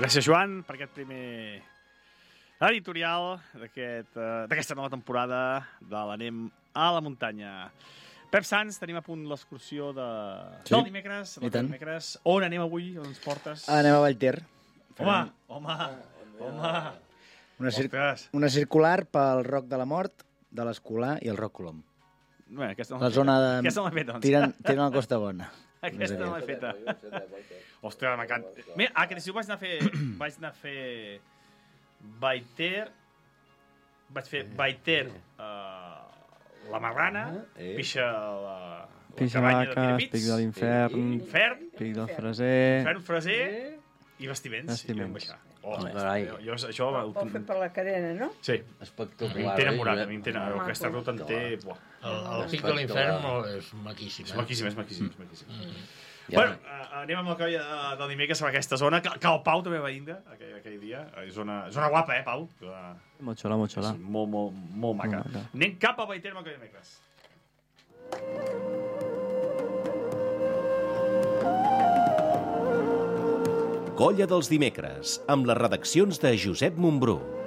Gràcies, Joan, per aquest primer editorial d'aquesta nova temporada de l'Anem a la muntanya. Pep Sans, tenim a punt l'excursió del dimecres. On anem avui? On ens portes? Anem a Vallter. Home! Una circular pel Roc de la Mort, de l'Escolà i el Roc Colom. Bé, aquesta La zona de... Aquesta no l'he feta, doncs. Tenen la Costa Bona. Aquesta no l'he feta. Hòstia, m'encanta. Mira, aquest estiu vaig anar a fer Vallter, la Marrana, Pixa Vaca, Pic de l'Infern, Pic del Freser... Infern, Freser i Vestiments. Això ho pot fer per la Carena, no? Sí. Espectacular. M'he enamorat, aquesta ruta en té... El Pic de l'Infern és maquíssim. És maquíssim. Bueno, anem amb el coll del dimecres a aquesta zona, que el Pau també va vindre aquell dia. És una guapa, Pau? Mochola. Molt maca. Anem cap a Vallter amb el coll de dimecres. Colla dels dimecres, amb les redaccions de Josep Montbrú.